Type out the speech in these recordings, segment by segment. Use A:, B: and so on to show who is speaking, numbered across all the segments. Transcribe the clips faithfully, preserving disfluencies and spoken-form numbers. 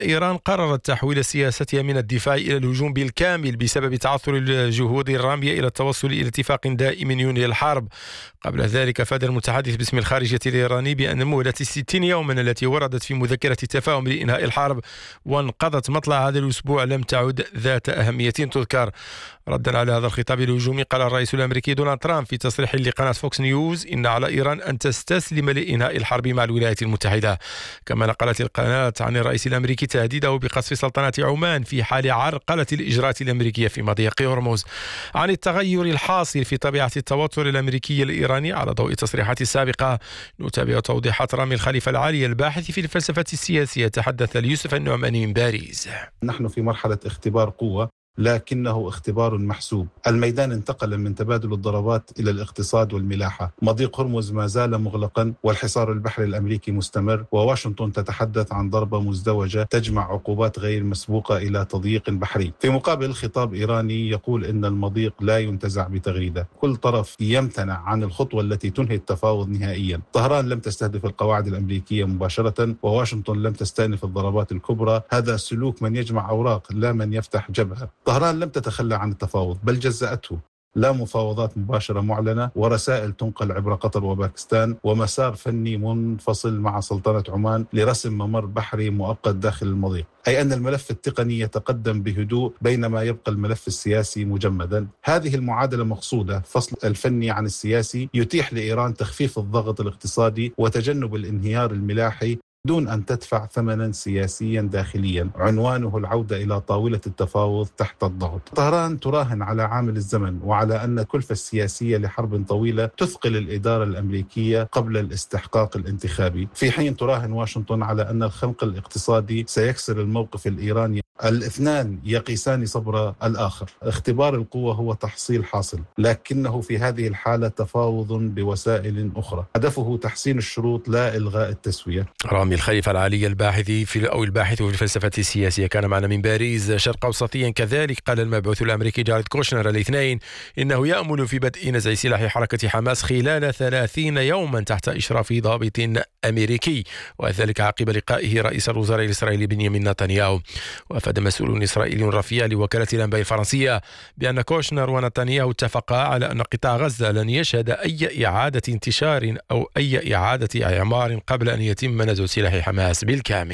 A: إيران قررت تحويل سياستها من الدفاع إلى الهجوم بالكامل بسبب تعثر الجهود الرامية إلى التوصل إلى اتفاق دائم ينهي الحرب. قبل ذلك أفاد المتحدث باسم الخارجية الإيراني بأن مهلة الستين يوما التي وردت في مذكرة التفاهم لإنهاء الحرب وانقضت مطلع هذا الأسبوع لم تعد ذات أهمية تذكر. ردا على هذا الخطاب الهجومي قال الرئيس الأمريكي دونالد ترامب في تصريح لقناة فوكس نيوز إن على إيران أن تستسلم لإنهاء الحرب مع الولايات المتحدة. كما نقلت القناة عن الرئيس الأمريكي تهديده بقصف سلطنة عمان في حال عرقلة الإجراءات الأمريكية في مضيق هرمز. عن التغير الحاصل في طبيعة التوتر الأمريكي الإيراني على ضوء التصريحات السابقة نتابع توضيحات رامي الخليفة العالي الباحث في الفلسفة السياسية تحدث ليوسف النعماني من باريس.
B: نحن في مرحلة اختبار قوة لكنه اختبار محسوب. الميدان انتقل من تبادل الضربات إلى الاقتصاد والملاحة. مضيق هرمز ما زال مغلقا والحصار البحري الأمريكي مستمر، وواشنطن تتحدث عن ضربة مزدوجة تجمع عقوبات غير مسبوقة إلى تضييق بحري. في مقابل خطاب إيراني يقول إن المضيق لا ينتزع بتغريدة. كل طرف يمتنع عن الخطوة التي تنهي التفاوض نهائيا. طهران لم تستهدف القواعد الأمريكية مباشرة وواشنطن لم تستأنف الضربات الكبرى. هذا سلوك من يجمع أوراق لا من يفتح جبهة. طهران لم تتخلى عن التفاوض بل جزأته. لا مفاوضات مباشرة معلنة ورسائل تنقل عبر قطر وباكستان ومسار فني منفصل مع سلطنة عمان لرسم ممر بحري مؤقت داخل المضيق، أي أن الملف التقني يتقدم بهدوء بينما يبقى الملف السياسي مجمدا. هذه المعادلة مقصودة، فصل الفني عن السياسي يتيح لإيران تخفيف الضغط الاقتصادي وتجنب الانهيار الملاحي دون أن تدفع ثمنا سياسيا داخليا عنوانه العودة إلى طاولة التفاوض تحت الضغط. طهران تراهن على عامل الزمن وعلى أن الكلفة السياسية لحرب طويلة تثقل الإدارة الأمريكية قبل الاستحقاق الانتخابي، في حين تراهن واشنطن على أن الخنق الاقتصادي سيكسر الموقف الإيراني. الاثنان يقيسان صبر الآخر. اختبار القوة هو تحصيل حاصل، لكنه في هذه الحالة تفاوض بوسائل أخرى هدفه تحسين الشروط لا إلغاء التسوية.
A: رامي الخليفة العالي الباحث في أو الباحث في الفلسفة السياسية كان معنا من باريس. شرق أوسطيا كذلك قال المبعوث الأمريكي جاريد كوشنر الاثنين إنه يأمل في بدء نزع سلاح حركة حماس خلال ثلاثين يوما تحت إشراف ضابط أمريكي، وذلك عقب لقائه رئيس الوزراء الإسرائيلي بنيامين نتنياهو. وأفاد مسؤول إسرائيلي رفيع لوكالة الأنباء الفرنسية بأن كوشنر ونتنياهو اتفقا على أن قطاع غزة لن يشهد أي إعادة انتشار أو أي إعادة إعمار قبل أن يتم نزع سلاح حماس بالكامل.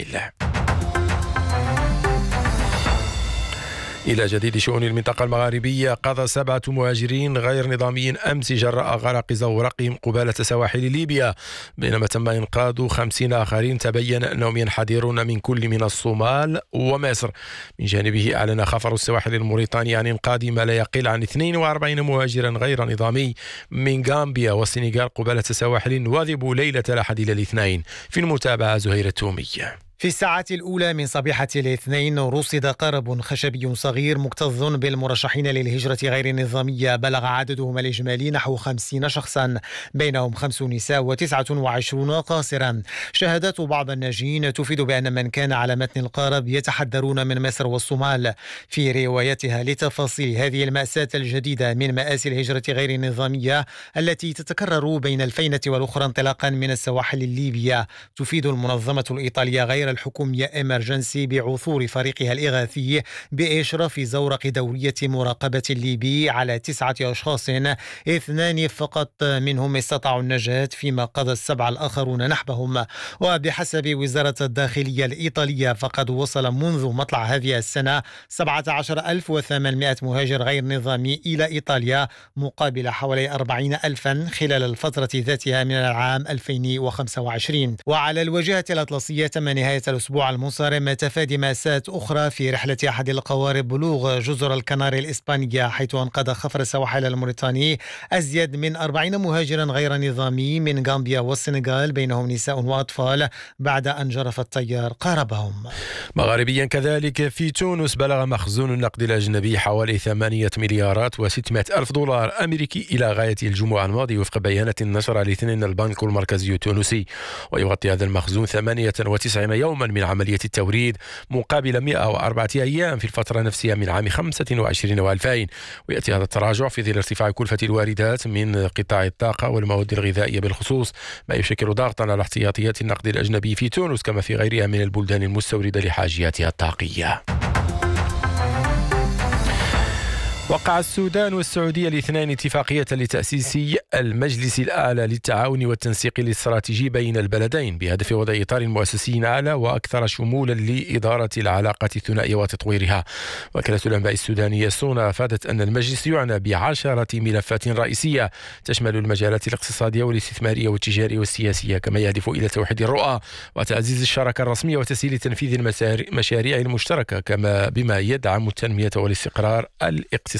A: إلى جديد شؤون المنطقة المغاربية. قضى سبعة مهاجرين غير نظاميين أمس جراء غرق زورقهم قبالة سواحل ليبيا، بينما تم إنقاذ خمسين آخرين تبين أنهم ينحدرون من كل من الصومال ومصر. من جانبه أعلن خفر السواحل الموريتاني عن إنقاذ ما لا يقل عن اثنين وأربعين مهاجرا غير نظامي من غامبيا والسنغال قبالة سواحل وذبوا ليلة الأحد إلى الاثنين. في المتابعة زهير التومي.
C: في الساعات الأولى من صبيحة الاثنين رصد قارب خشبي صغير مكتظ بالمرشحين للهجرة غير النظامية بلغ عددهم الإجمالي نحو خمسين شخصا، بينهم خمس نساء وتسعة وعشرون قاصرا. شهادات بعض الناجين تفيد بأن من كان على متن القارب يتحدرون من مصر والصومال. في روايتها لتفاصيل هذه المأساة الجديدة من مآسي الهجرة غير النظامية التي تتكرر بين الفينة والأخرى انطلاقا من السواحل الليبية، تفيد المنظمة الإيطالية غير الحكومية إمرجنسي بعثور فريقها الإغاثي بإشراف زورق دورية مراقبة الليبي على تسعة أشخاص، اثنان فقط منهم استطاعوا النجاة فيما قضى السبعة الآخرون نحبهم. وبحسب وزارة الداخلية الإيطالية فقد وصل منذ مطلع هذه السنة سبعة عشر ألف وثمانمائة مهاجر غير نظامي إلى إيطاليا مقابل حوالي أربعين ألفا خلال الفترة ذاتها من العام ألفين وخمسة وعشرين. وعلى الواجهة الأطلسية تم نهاية الأسبوع المنصرم تفادي مأساة أخرى في رحلة أحد القوارب بلوغ جزر الكناري الإسبانية، حيث أنقذ خفر السواحل الموريتاني أزيد من أربعين مهاجرا غير نظامي من غامبيا والسنغال، بينهم نساء وأطفال، بعد أن جرف التيار قاربهم.
A: مغاربيا كذلك في تونس بلغ مخزون النقد الأجنبي حوالي ثمانية مليارات وستمائة ألف دولار أمريكي إلى غاية الجمعة الماضي وفق بيانات نشر الاثنين البنك المركزي التونسي، ويغطي هذا المخزون ثمانية وتسعين يوما يوما من عملية التوريد مقابل مئة وأربعة أيام في الفترة نفسها من عام خمسة وعشرين وألفين. ويأتي هذا التراجع في ظل ارتفاع كلفة الواردات من قطاع الطاقة والمواد الغذائية بالخصوص، ما يشكل ضغطا على احتياطيات النقد الأجنبي في تونس كما في غيرها من البلدان المستوردة لحاجياتها الطاقية. وقع السودان والسعودية الاثنين اتفاقية لتأسيس المجلس الأعلى للتعاون والتنسيق الاستراتيجي بين البلدين بهدف وضع إطار مؤسسي أعلى وأكثر شمولا لإدارة العلاقات الثنائية وتطويرها. وكالة الأنباء السودانية سونا أفادت أن المجلس يعنى بعشرة ملفات رئيسية تشمل المجالات الاقتصادية والاستثمارية والتجارية والسياسية، كما يهدف إلى توحيد الرؤى وتعزيز الشراكة الرسمية وتسهيل تنفيذ المشاريع المشتركة، كما بما يدعم التنمية والاستقرار الاقتصادي.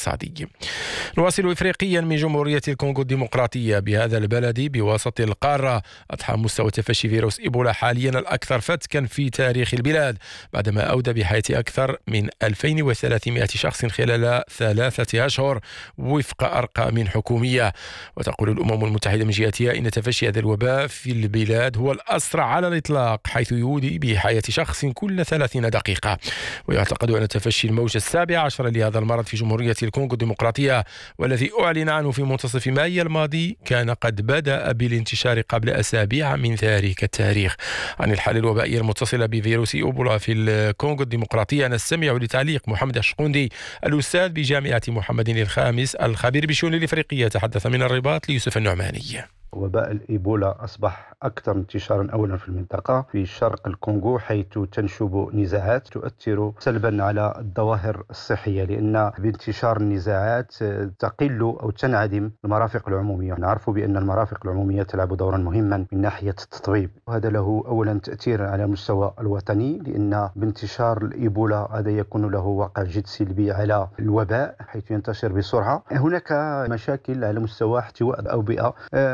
A: نواصل إفريقيا من جمهورية الكونغو الديمقراطية. بهذا البلد بوسط القارة أضحى مستوى تفشي فيروس إيبولا حاليا الأكثر فتكا في تاريخ البلاد، بعدما أودى بحياة أكثر من ألفين وثلاثمائة شخص خلال ثلاثة أشهر وفق أرقام حكومية. وتقول الأمم المتحدة من جهتها إن تفشي هذا الوباء في البلاد هو الأسرع على الإطلاق، حيث يودي بحياة شخص كل ثلاثين دقيقة. ويعتقد أن تفشي الموجة السابعة عشر لهذا المرض في جمهورية الكونغو الديمقراطية والذي أعلن عنه في منتصف مايو الماضي كان قد بدأ بالانتشار قبل أسابيع من ذلك التاريخ. عن الحالة الوبائية المتصلة بفيروس إيبولا في الكونغو الديمقراطية نستمع لتعليق محمد الشقوندي الأستاذ بجامعة محمد الخامس الخبير بالشؤون الإفريقية، تحدث من الرباط ليوسف النعماني.
D: وباء الإيبولا أصبح أكثر انتشارا أولا في المنطقة في شرق الكونغو، حيث تنشب نزاعات تؤثر سلبا على الظواهر الصحية، لأن بانتشار النزاعات تقل أو تنعدم المرافق العمومية. نعرف بأن المرافق العمومية تلعب دورا مهما من ناحية التطبيب، وهذا له أولا تأثير على المستوى الوطني، لأن بانتشار الإيبولا هذا يكون له واقع جد سلبي على الوباء حيث ينتشر بسرعة. هناك مشاكل على مستوى احتواء الأوبئة،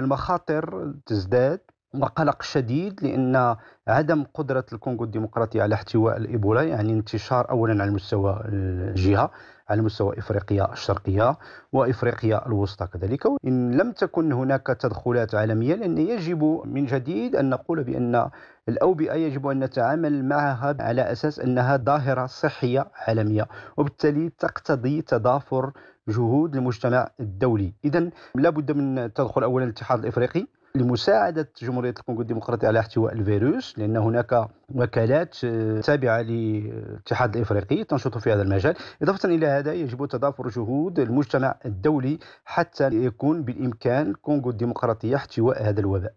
D: المخاطر تزداد وقلق شديد، لأن عدم قدرة الكونغو الديمقراطية على احتواء الإيبولا يعني انتشار أولا على مستوى الجهة، على مستوى إفريقيا الشرقية وإفريقيا الوسطى كذلك. إن لم تكن هناك تدخلات عالمية، لأن يجب من جديد أن نقول بأن الأوبئة يجب أن نتعامل معها على أساس أنها ظاهرة صحية عالمية، وبالتالي تقتضي تضافر جهود المجتمع الدولي. إذن لا بد من تدخل أولا الاتحاد الإفريقي لمساعدة جمهورية الكونغو الديمقراطية على احتواء الفيروس، لأن هناك وكالات تابعة للاتحاد الإفريقي تنشط في هذا المجال. إضافة إلى هذا يجب تضافر جهود المجتمع الدولي حتى يكون بالإمكان الكونغو الديمقراطية احتواء هذا الوباء.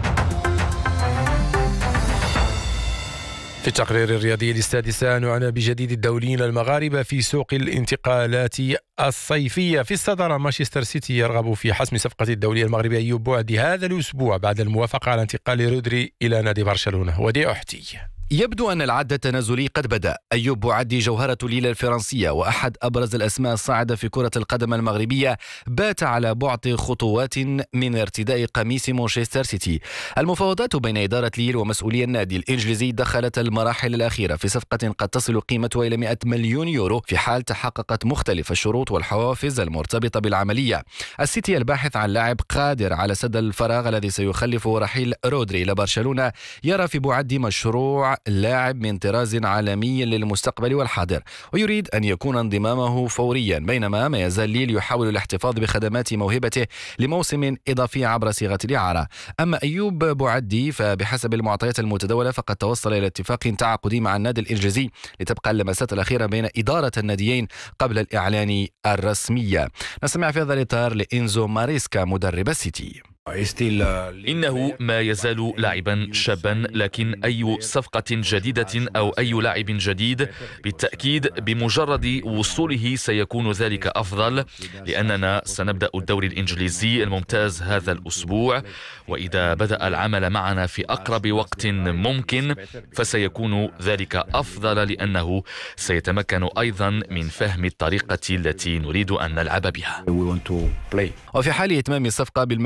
A: في التقرير الرياضي السادسة نعنى بجديد الدوليين المغاربة في سوق الانتقالات الصيفية. في الصدارة مانشستر سيتي يرغب في حسم صفقة الدولي المغربي أيوب بوعدي هذا الأسبوع بعد الموافقة على انتقال رودري إلى نادي برشلونة. ودي أحتي.
E: يبدو أن العد التنازلي قد بدأ. أيوب بوعدي جوهرة ليلة الفرنسية وأحد أبرز الأسماء الصاعدة في كرة القدم المغربية بات على بعد خطوات من ارتداء قميص مانشستر سيتي. المفاوضات بين إدارة ليل ومسؤولي النادي الإنجليزي دخلت المراحل الأخيرة في صفقة قد تصل قيمتها إلى مئة مليون يورو في حال تحققت مختلف الشروط والحوافز المرتبطة بالعملية. السيتي الباحث عن لاعب قادر على سد الفراغ الذي سيخلف رحيل رودري إلى برشلونة يرى في بوعدي مشروع لاعب من طراز عالمي للمستقبل والحاضر، ويريد أن يكون انضمامه فوريا، بينما ما يزال ليل يحاول الاحتفاظ بخدمات موهبته لموسم إضافي عبر صيغة الإعارة. أما أيوب بوعدي فبحسب المعطيات المتداولة فقد توصل إلى اتفاق تعاقدي مع النادي الإنجليزي لتبقى اللمسات الأخيرة بين إدارة الناديين قبل الإعلان الرسمية. نستمع في هذا الإطار لإنزو ماريسكا مدرب السيتي.
F: إنه ما يزال لاعبا شابا، لكن أي صفقة جديدة أو أي لاعب جديد بالتأكيد بمجرد وصوله سيكون ذلك أفضل، لأننا سنبدأ الدوري الإنجليزي الممتاز هذا الأسبوع، وإذا بدأ العمل معنا في أقرب وقت ممكن فسيكون ذلك أفضل، لأنه سيتمكن أيضا من فهم الطريقة التي نريد أن نلعب بها.
E: وفي حال إتمام الصفقة بالمبلغ المجمل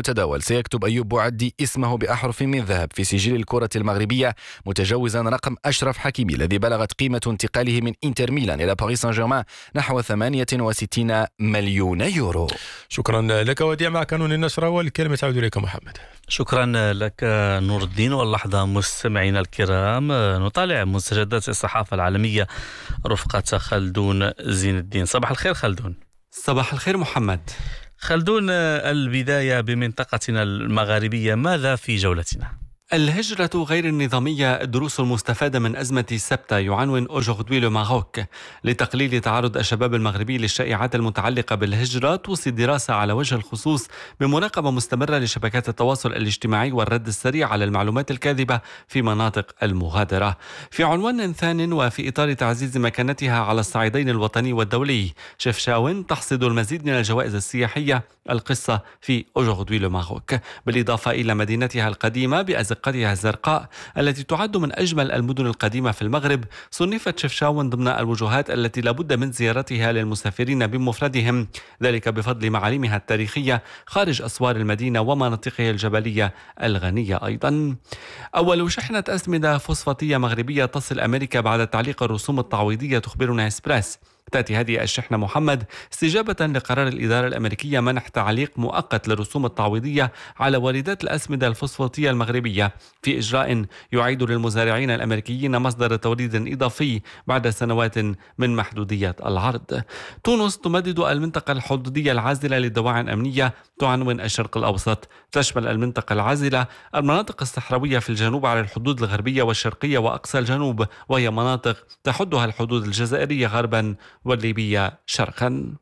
E: المتداول سيكتب أيوب بوعدي اسمه بأحرف من ذهب في سجل الكرة المغربية، متجاوزا رقم أشرف حكيمي الذي بلغت قيمة انتقاله من إنتر ميلان إلى باريس سان جيرمان نحو ثمانية وستين مليون يورو.
A: شكرا لك وديع. مع قانون النشرة والكلمة تعود إليك محمد.
G: شكرا لك نور الدين. واللحظة مستمعينا الكرام نطالع مستجدات الصحافة العالمية رفقة خلدون زين الدين. صباح الخير خلدون.
H: صباح الخير محمد.
G: خلدون، البداية بمنطقتنا المغاربية، ماذا في جولتنا؟
H: الهجرة غير النظامية، الدروس المستفادة من أزمة سبتة، يعنون أوجوردي لو ماروك. لتقليل تعرض الشباب المغربي للشائعات المتعلقة بالهجرة، توصي دراسة على وجه الخصوص بمراقبة مستمرة لشبكات التواصل الاجتماعي والرد السريع على المعلومات الكاذبة في مناطق المغادرة. في عنوان ثان وفي إطار تعزيز مكانتها على الصعيدين الوطني والدولي، شفشاون تحصد المزيد من الجوائز السياحية، القصة في أوجوردي لو ماروك، بالإضافة إلى مدينتها القديمة بأزقتها الزرقاء التي تعد من أجمل المدن القديمة في المغرب. صنفت شفشاون ضمن الوجهات التي لابد من زيارتها للمسافرين بمفردهم، ذلك بفضل معالمها التاريخية خارج أسوار المدينة ومناطقها الجبلية الغنية أيضا. أول شحنة أسمدة فوسفاتية مغربية تصل أمريكا بعد تعليق الرسوم التعويضية، تخبرنا إسبريس. تأتي هذه الشحنة محمد استجابة لقرار الإدارة الأمريكية منح تعليق مؤقت للرسوم التعويضية على واردات الأسمدة الفوسفاتية المغربية، في إجراء يعيد للمزارعين الأمريكيين مصدر توريد إضافي بعد سنوات من محدودية العرض. تونس تمدد المنطقة الحدودية العازلة لدواعٍ أمنية، تعنون الشرق الأوسط. تشمل المنطقة العازلة المناطق الصحراوية في الجنوب على الحدود الغربية والشرقية وأقصى الجنوب، وهي مناطق تحدها الحدود الجزائرية غربا والليبية شرقا.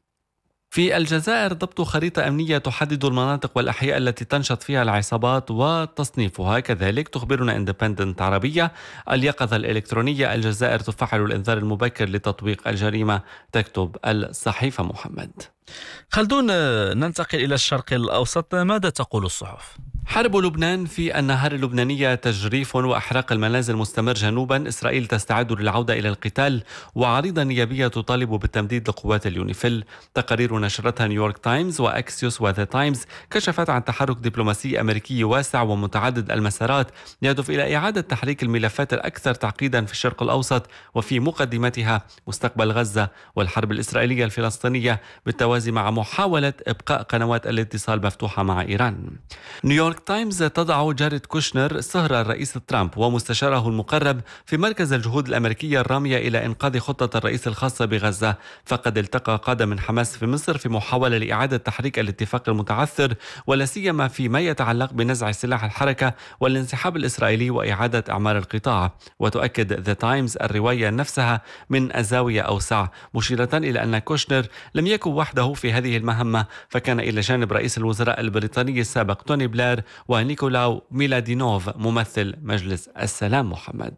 H: في الجزائر ضبط خريطة أمنية تحدد المناطق والأحياء التي تنشط فيها العصابات وتصنيفها. كذلك تخبرنا اندبندنت عربية اليقظة الإلكترونية، الجزائر تفعل الإنذار المبكر لتطبيق الجريمة، تكتب الصحيفة محمد.
G: خلدون، ننتقل إلى الشرق الأوسط، ماذا تقول الصحف؟
H: حرب لبنان في النهار اللبنانية، تجريف وأحراق المنازل مستمر جنوبا، إسرائيل تستعد للعودة إلى القتال، وعريضة نيابية تطالب بالتمديد لقوات اليونيفيل. تقارير نشرتها نيويورك تايمز وأكسيوس وذا تايمز كشفت عن تحرك دبلوماسي أمريكي واسع ومتعدد المسارات يهدف إلى إعادة تحريك الملفات الأكثر تعقيدا في الشرق الأوسط، وفي مقدمتها مستقبل غزة والحرب الإسرائيلية الفلسطينية، بالتوازي مع محاولة إبقاء قنوات الاتصال مفتوحة مع إيران. نيويورك تايمز تضع جاريد كوشنر صهر الرئيس ترامب ومستشاره المقرب في مركز الجهود الأمريكية الرامية إلى إنقاذ خطة الرئيس الخاصة بغزة. فقد التقى قادة من حماس في مصر في محاولة لإعادة تحريك الاتفاق المتعثر، ولا سيما فيما يتعلق بنزع سلاح الحركة والانسحاب الإسرائيلي وإعادة أعمار القطاع. وتؤكد ذا تايمز الرواية نفسها من الزاوية أوسع، مشيرة إلى أن كوشنر لم يكن وحده في هذه المهمة، فكان إلى جانب رئيس الوزراء البريطاني السابق توني بلير ونيكولاو ميلادينوف ممثل مجلس السلام. محمد.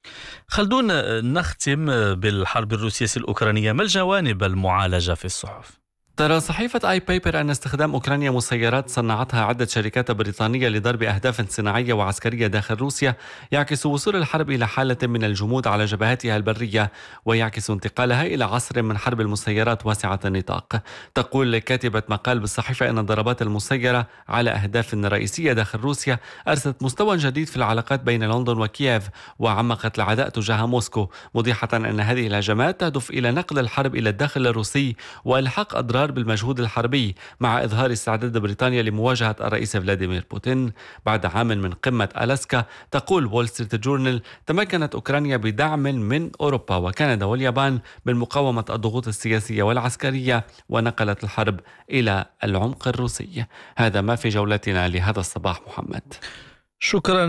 G: خلدون، نختم بالحرب الروسية الأوكرانية، ما الجوانب المعالجة في الصحف؟
H: ترى صحيفة آي بيبر أن استخدام أوكرانيا مسيرات صنعتها عدة شركات بريطانية لضرب أهداف صناعية وعسكرية داخل روسيا يعكس وصول الحرب إلى حالة من الجمود على جبهاتها البرية، ويعكس انتقالها إلى عصر من حرب المسيرات واسعة النطاق. تقول كاتبة مقال بالصحيفة أن الضربات المسيرة على أهداف رئيسية داخل روسيا أرست مستوى جديد في العلاقات بين لندن وكييف، وعمقت العداء تجاه موسكو، موضحة أن هذه الهجمات تهدف إلى نقل الحرب إلى الداخل الروسي وإلحاق أضرار بالمجهود الحربي، مع إظهار استعداد بريطانيا لمواجهة الرئيس فلاديمير بوتين. بعد عام من قمة ألاسكا، تقول وول ستريت جورنال، تمكنت أوكرانيا بدعم من أوروبا وكندا واليابان من مقاومة الضغوط السياسية والعسكرية، ونقلت الحرب إلى العمق الروسي. هذا ما في جولتنا لهذا الصباح. محمد.
G: شكرا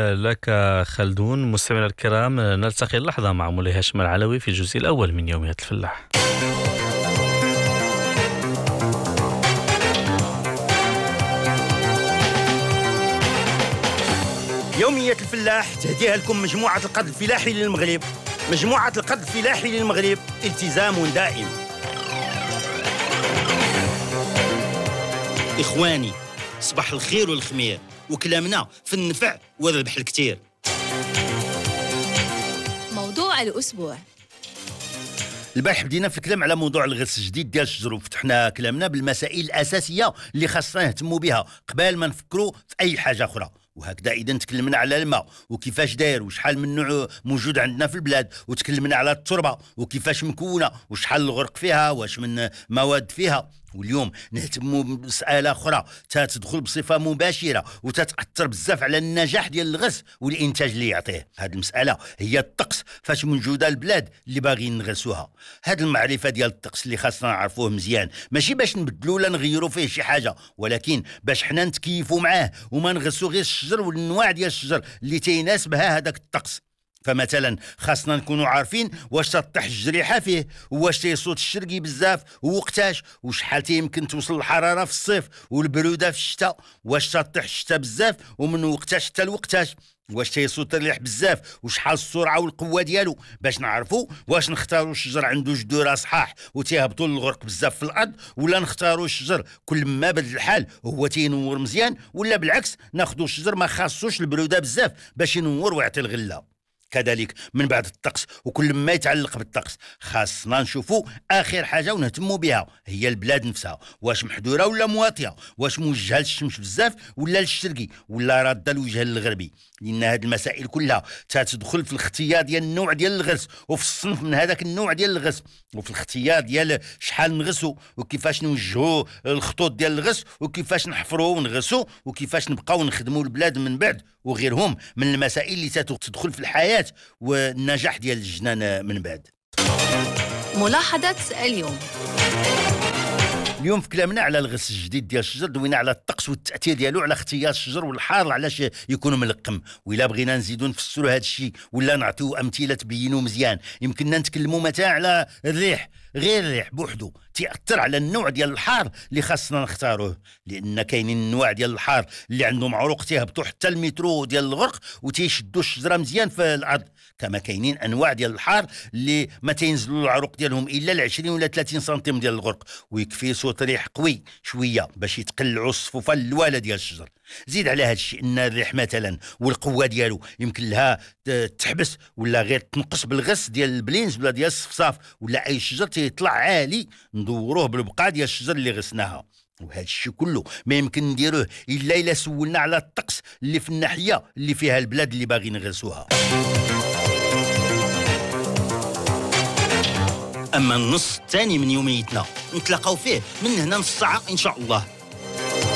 G: لك خلدون. مستمعينا الكرام، نلتقي اللحظة مع مولاي هاشم العلوي في الجزء الأول من يومية الفلاح.
I: يومية الفلاح تهديها لكم مجموعة القرض الفلاحي للمغرب. مجموعة القرض الفلاحي للمغرب، التزام دائم. إخواني، صباح الخير والخمير، وكلامنا في النفع والربح الكتير.
J: موضوع الأسبوع.
I: البارح بدينا في الكلام على موضوع الغرس الجديد ديال الشجر، وفتحنا كلامنا بالمسائل الاساسيه اللي خاصنا نهتموا بها قبل ما نفكروا في اي حاجه اخرى. وهكذا اذا تكلمنا على الماء وكيفاش داير وشحال من نوع موجود عندنا في البلاد، وتكلمنا على التربه وكيفاش مكونه وشحال الغرق فيها واش من مواد فيها. واليوم نهتموا بمسألة أخرى تتدخل بصفة مباشرة وتتأثر بزاف على النجاح ديال الغرس والإنتاج اللي يعطيه. هذه المسألة هي الطقس، فاش موجودة البلاد اللي باغيين نغرسوها. هذه المعرفة ديال الطقس اللي خاصنا نعرفوه مزيان، ماشي باش نبدلوا ولا نغيروا فيه شي حاجة، ولكن باش حنا نتكيفوا معاه وما نغرسوا غير الشجر والنواع ديال الشجر اللي تيناسبها هذاك الطقس. فمثلا خاصنا نكونوا عارفين واش تطيح الجريحه فيه، واش تيصوت الشرقي بزاف ووقتاش، وشحال يمكن توصل الحراره في الصيف والبروده في الشتاء، واش تطيح الشتاء بزاف ومن وقتاش حتى لوقتاش، واش تيصوت الريح بزاف وشحال السرعه والقوه ديالو، باش نعرفوا واش نختاروا الشجر عنده جذور صحاح وتيهبطوا للغرق بزاف في الارض، ولا نختاروا الشجر كل ما بدل الحال هو تينور مزيان، ولا بالعكس ناخذوا الشجر ما خاصوش البروده بزاف باش ينور ويعطي الغله. كذلك من بعد الطقس وكل ما يتعلق بالطقس خاصنا نشوفوا اخر حاجه ونهتموا بها هي البلاد نفسها، واش محدوره ولا مواطيه، واش موجهه للشمس بزاف ولا للشرقي ولا راده للوجه الغربي. لان هذه المسائل كلها تتدخل في الاختيار ديال النوع ديال الغرس، وفي الصنف من هذاك النوع ديال الغرس، وفي الاختيار ديال شحال نغرسوا وكيفاش نوجهوا الخطوط ديال الغرس، وكيفاش نحفروا ونغرسوا، وكيفاش نبقاو نخدموا البلاد من بعد، وغيرهم من المسائل اللي تدخل في الحياه والنجاح ديال الجنان من بعد.
J: ملاحظة اليوم.
I: اليوم في كلامنا على الغرس الجديد ديال الشجر دوينا على الطقس والتاثير ديالو على اختيار الشجر والحار علاش يكون ملقم. وإلا بغينا نزيدو نفسروا هذا الشيء ولا نعطيو امثله تبينوا مزيان، يمكننا نتكلموا مثلا على الريح. غير الريح بوحدو تيأثر على النوع ديال الحار اللي خاصنا نختاروه، لان كاينين انواع ديال الحار اللي عندهم عروق تيهبطوا حتى المترو ديال الغرق وتيشدوا الشجره مزيان في الارض، كما كاينين انواع ديال الحار اللي ما تينزلوا العروق ديالهم الا ل عشرين ولا ثلاثين سنتيم ديال الغرق، ويكفي صوت ريح قوي شويه باش يتقلعوا الصفوفه اللواله ديال الشجر. زيد على هذا الشيء ان الريح مثلا والقوه ديالو يمكن لها تحبس ولا غير تنقص بالغس ديال البلينز ولا ديال الصفصاف ولا اي شجر تيطلع عالي ندوروه بالبقعه ديال الشجر اللي غسناها. وهذا الشيء كله ما يمكن نديروه الا الا سولنا على الطقس اللي في الناحيه اللي فيها البلاد اللي باغي نغرسوها. اما النص الثاني من يوميتنا نتلاقاو فيه من هنا نص ساعه ان شاء الله.